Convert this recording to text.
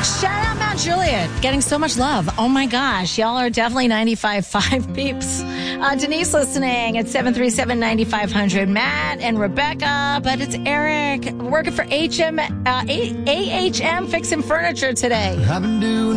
Shout out Mount Juliet, getting so much love. Oh my gosh, y'all are definitely 95.5 peeps. Denise listening at 737-9500. Matt and Rebecca, but it's Eric working for AHM fixing furniture today. I've been doing